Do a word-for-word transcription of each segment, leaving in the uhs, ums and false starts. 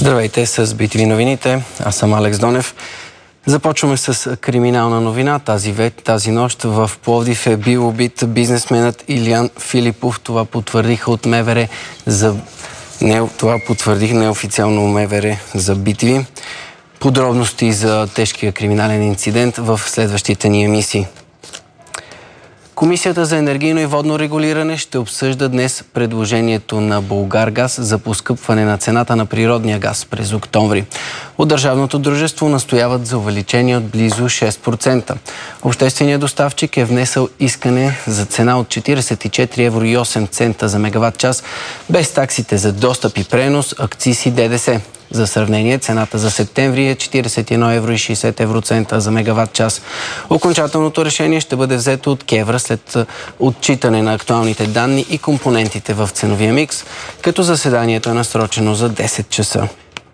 Здравейте, с би ти ви новините. Аз съм Алекс Донев. Започваме с криминална новина. Тази, вет, тази нощ в Пловдив е бил убит бизнесменът Илиян Филипов. Това потвърдиха от МВР за... Не, това потвърдих неофициално МВР за би ти ви. Подробности за тежкия криминален инцидент в следващите ни емисии. Комисията за енергийно и водно регулиране ще обсъжда днес предложението на Булгаргаз за поскъпване на цената на природния газ през октомври. От държавното дружество настояват за увеличение от близо шест процента. Общественият доставчик е внесъл искане за цена от четиридесет и четири евро и осем цента за мегаватт час, без таксите за достъп и пренос, акциз и ДДС. За сравнение, цената за септември е четиридесет и едно евро и шейсет евроцента за мегаватт час. Окончателното решение ще бъде взето от КЕВР след отчитане на актуалните данни и компонентите в ценовия микс, като заседанието е насрочено за десет часа.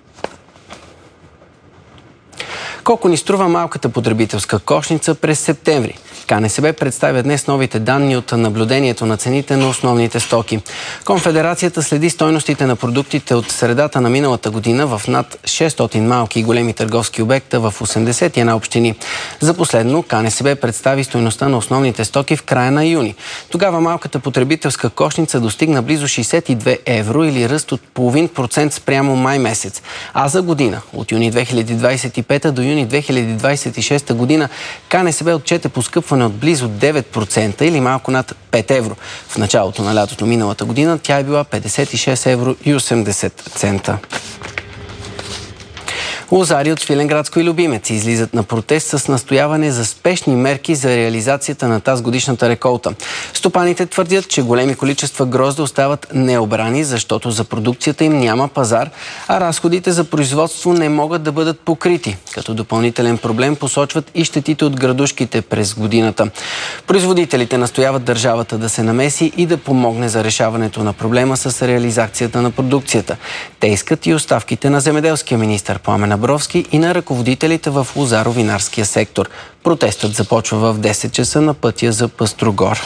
Колко ни струва малката потребителска кошница през септември? КНСБ представя днес новите данни от наблюдението на цените на основните стоки. Конфедерацията следи стойностите на продуктите от средата на миналата година в над шестстотин малки и големи търговски обекта в осемдесет и една общини. За последно КНСБ представи стойността на основните стоки в края на юни. Тогава малката потребителска кошница достигна близо шейсет и две евро или ръст от половин процент спрямо май месец. А за година, от юни две хиляди двадесет и пета до юни две хиляди двадесет и шеста година, КНСБ отчете поскъпване от близо девет процента или малко над пет евро. В началото на лятото миналата година тя е била петдесет и шест евро и осемдесет цента. Лозари от Свиленградско и Любимец излизат на протест с настояване за спешни мерки за реализацията на тази годишната реколта. Стопаните твърдят, че големи количества грозде остават необрани, защото за продукцията им няма пазар, а разходите за производство не могат да бъдат покрити. Като допълнителен проблем посочват и щетите от градушките през годината. Производителите настояват държавата да се намеси и да помогне за решаването на проблема с реализацията на продукцията. Те искат и оставките на земеделския министър Пламен Абровски и на ръководителите в лозаро-винарския сектор. Протестът започва в десет часа на пътя за Пъстрогор.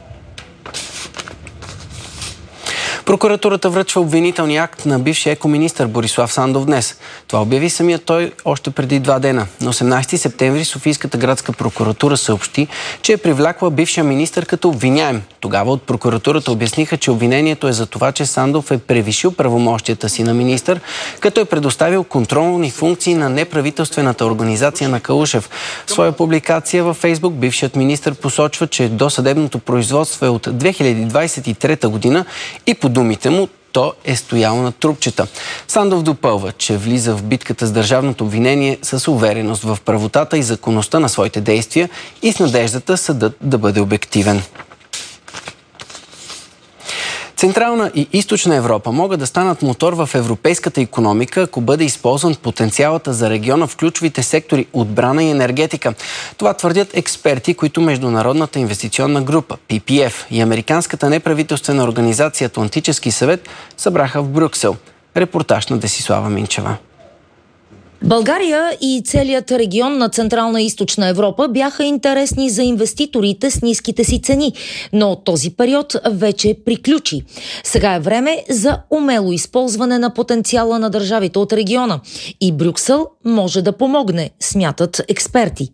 Прокуратурата връчва обвинителния акт на бившия екоминистър Борислав Сандов днес. Това обяви самият той още преди два дена. На осемнадесети септември Софийската градска прокуратура съобщи, че е привлякла бившия министър като обвиняем. Тогава от прокуратурата обясниха, че обвинението е за това, че Сандов е превишил правомощията си на министър, като е предоставил контролни функции на неправителствената организация на Калушев. В своя публикация във Фейсбук бившият министър посочва, че досъдебното производство е от две хиляди двадесет и трета година и по думите му, то е стояло на трупчета. Сандов допълва, че влиза в битката с държавното обвинение с увереност в правотата и законността на своите действия и с надеждата съдът да бъде обективен. Централна и източна Европа могат да станат мотор в европейската икономика, ако бъде използван потенциалата за региона в ключовите сектори отбрана и енергетика. Това твърдят експерти, които Международната инвестиционна група Пи Пи Еф и американската неправителствена организация Атлантически съвет събраха в Брюксел. Репортаж на Десислава Минчева. България и целият регион на Централна и Източна Европа бяха интересни за инвеститорите с ниските си цени, но този период вече приключи. Сега е време за умело използване на потенциала на държавите от региона и Брюксел може да помогне, смятат експерти.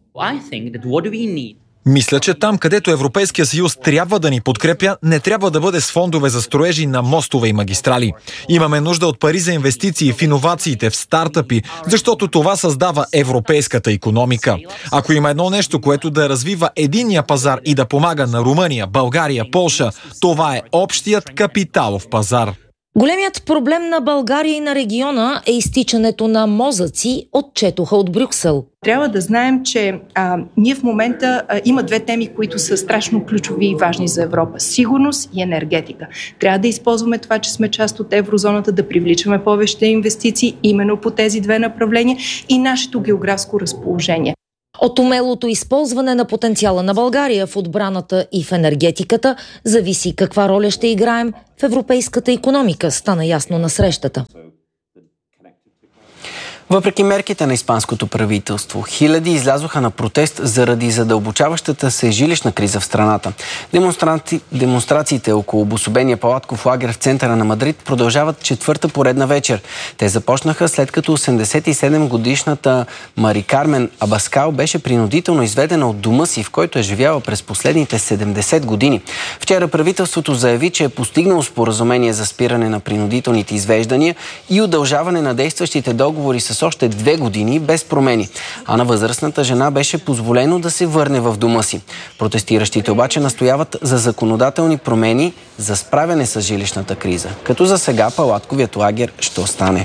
Мисля, че там, където Европейския съюз трябва да ни подкрепя, не трябва да бъде с фондове за строежи на мостове и магистрали. Имаме нужда от пари за инвестиции в иновациите, в стартъпи, защото това създава европейската икономика. Ако има едно нещо, което да развива единния пазар и да помага на Румъния, България, Полша, това е общият капиталов пазар. Големият проблем на България и на региона е изтичането на мозъци, отчетоха от Брюксел. Трябва да знаем, че а, ние в момента а, има две теми, които са страшно ключови и важни за Европа. Сигурност и енергетика. Трябва да използваме това, че сме част от еврозоната, да привличаме повече инвестиции именно по тези две направления и нашето географско разположение. От умелото използване на потенциала на България в отбраната и в енергетиката зависи каква роля ще играем в европейската икономика, стана ясно на срещата. Въпреки мерките на испанското правителство, хиляди излязоха на протест заради задълбочаващата се жилищна криза в страната. Демонстраци... Демонстрациите около обособения палатков лагер в центъра на Мадрид продължават четвърта поредна вечер. Те започнаха след като осемдесет и седем годишната Мари Кармен Абаскал беше принудително изведена от дома си, в който е живяла през последните седемдесет години. Вчера правителството заяви, че е постигнало споразумение за спиране на принудителните извеждания и удължаване на действащите договори с още две години без промени. А на възрастната жена беше позволено да се върне в дома си. Протестиращите обаче настояват за законодателни промени за справяне с жилищната криза, като за сега палатковият лагер ще остане.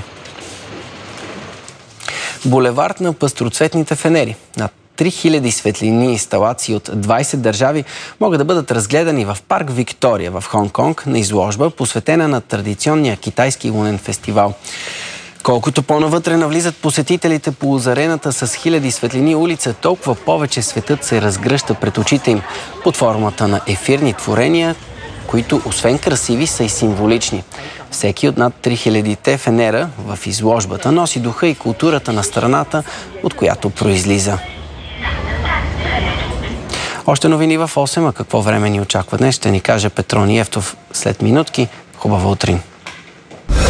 Булевард на пъстроцветните фенери. Над три хиляди светлини инсталации от двайсет държави могат да бъдат разгледани в парк Виктория в Хонг-Конг на изложба, посветена на традиционния китайски лунен фестивал. Колкото по-навътре навлизат посетителите по озарената с хиляди светлини улица, толкова повече светът се разгръща пред очите им под формата на ефирни творения, които освен красиви са и символични. Всеки от над три хиляди фенера в изложбата носи духа и културата на страната, от която произлиза. Още новини в осем, а какво време ни очаква днес, ще ни каже Петрон Евтов след минутки. Хубава утрин!